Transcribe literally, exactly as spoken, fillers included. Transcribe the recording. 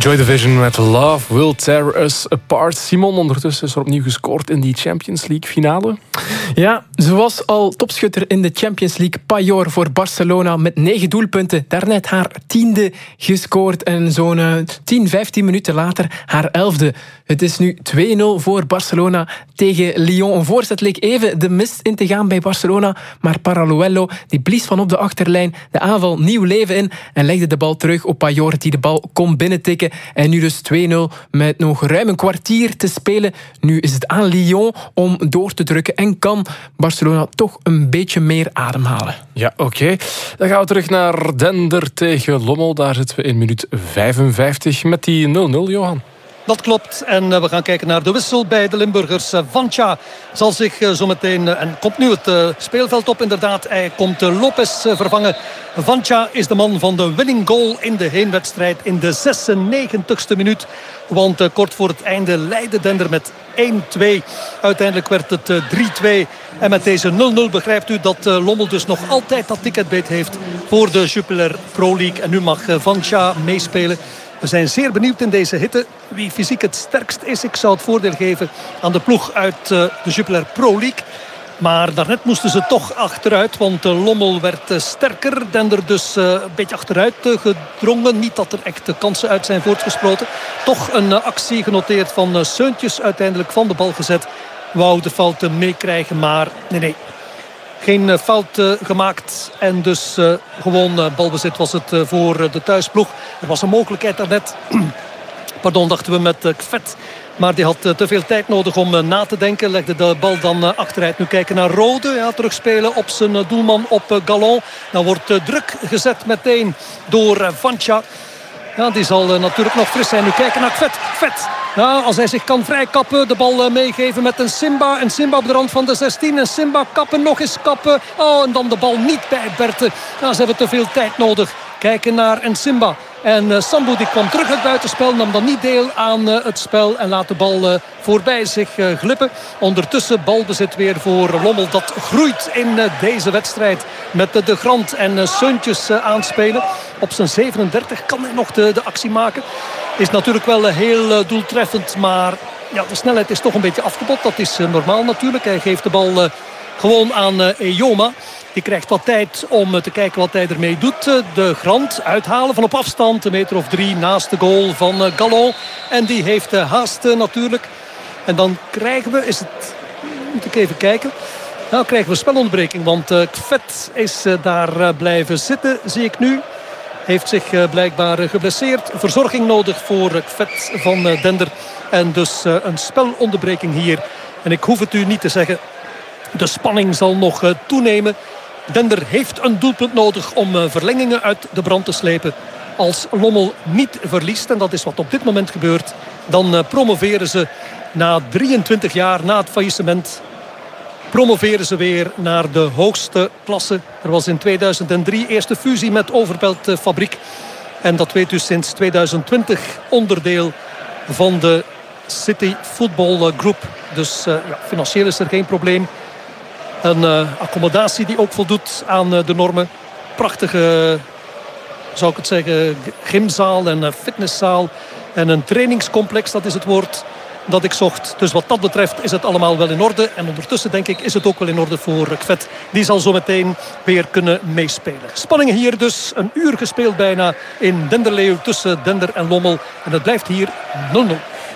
Joy Division met Love Will Tear Us Apart. Simon, ondertussen is er opnieuw gescoord in die Champions League finale. Ja, ze was al topschutter in de Champions League. Payor voor Barcelona met negen doelpunten. Daarnet haar tiende gescoord. En zo'n tien, vijftien minuten later haar elfde. Het is nu twee nul voor Barcelona tegen Lyon. Een voorzet leek even de mist in te gaan bij Barcelona. Maar Paraluello die blies van op de achterlijn de aanval nieuw leven in. En legde de bal terug op Payor die de bal kon binnentikken. En nu dus twee nul met nog ruim een kwartier te spelen. Nu is het aan Lyon om door te drukken. En kan Barcelona toch een beetje meer ademhalen. Ja, oké. Okay. Dan gaan we terug naar Dender tegen Lommel. Daar zitten we in minuut vijfenvijftig met die nul nul, Johan. Dat klopt. En we gaan kijken naar de wissel bij de Limburgers. Vantja zal zich zo meteen... En komt nu het speelveld op inderdaad. Hij komt Lopez vervangen. Vantja is de man van de winning goal in de heenwedstrijd in de zesennegentigste minuut. Want kort voor het einde leidde Dender met één twee. Uiteindelijk werd het drie twee. En met deze nul nul begrijpt u dat Lommel dus nog altijd dat ticketbeet heeft voor de Jupiler Pro League. En nu mag Vantja meespelen. We zijn zeer benieuwd in deze hitte wie fysiek het sterkst is. Ik zou het voordeel geven aan de ploeg uit de Jupiler Pro League. Maar daarnet moesten ze toch achteruit, want Lommel werd sterker. Dender dus een beetje achteruit gedrongen. Niet dat er echt kansen uit zijn voortgesproten. Toch een actie genoteerd van Seuntjes, uiteindelijk van de bal gezet. Wou de fout meekrijgen, maar nee, nee. Geen fout uh, gemaakt en dus uh, gewoon uh, balbezit was het uh, voor uh, de thuisploeg. Er was een mogelijkheid daarnet, pardon, dachten we met uh, Kvet. Maar die had uh, te veel tijd nodig om uh, na te denken. Legde de bal dan uh, achteruit. Nu kijken naar Rode. Ja, terugspelen op zijn uh, doelman op uh, Galon. Dan wordt uh, druk gezet meteen door uh, Vantja. Ja, die zal uh, natuurlijk nog fris zijn. Nu kijken naar Kvet. Kvet. Ja, als hij zich kan vrijkappen, de bal uh, meegeven met een Simba. En Simba op de rand van de zestien. En Simba kappen, nog eens kappen. Oh, en dan de bal niet bij Berthe. Ja, ze hebben te veel tijd nodig. Kijken naar een Simba. En uh, Sambu die kwam terug uit buitenspel. Nam dan niet deel aan uh, het spel. En laat de bal uh, voorbij zich uh, glippen. Ondertussen balbezit weer voor Lommel. Dat groeit in uh, deze wedstrijd. Met uh, de Grant en uh, Seuntjes uh, aanspelen. Op zijn zevenendertig kan hij nog de, de actie maken. Is natuurlijk wel uh, heel uh, doeltreffend. Maar ja, de snelheid is toch een beetje afgebot. Dat is uh, normaal natuurlijk. Hij geeft de bal uh, gewoon aan uh, Eyoma. Die krijgt wat tijd om te kijken wat hij ermee doet. De Grant uithalen van op afstand. Een meter of drie naast de goal van Galon. En die heeft haast natuurlijk. En dan krijgen we... Is het, moet ik even kijken. Nou krijgen we spelonderbreking. Want Kvet is daar blijven zitten. Zie ik nu. Heeft zich blijkbaar geblesseerd. Verzorging nodig voor Kvet van Dender. En dus een spelonderbreking hier. En ik hoef het u niet te zeggen. De spanning zal nog toenemen. Dender heeft een doelpunt nodig om verlengingen uit de brand te slepen. Als Lommel niet verliest, en dat is wat op dit moment gebeurt, dan promoveren ze na drieëntwintig jaar na het faillissement. Promoveren ze weer naar de hoogste klasse. Er was in tweeduizend drie eerste fusie met Overpelt Fabriek. En dat weet u sinds tweeduizend twintig onderdeel van de City Football Group. Dus uh, ja, financieel is er geen probleem. Een uh, accommodatie die ook voldoet aan uh, de normen. Prachtige, zou ik het zeggen, gymzaal en uh, fitnesszaal. En een trainingscomplex, dat is het woord dat ik zocht. Dus wat dat betreft is het allemaal wel in orde. En ondertussen denk ik is het ook wel in orde voor Kvet. Die zal zo meteen weer kunnen meespelen. Spanning hier dus. Een uur gespeeld bijna in Denderleeuw tussen Dender en Lommel. En het blijft hier nul nul.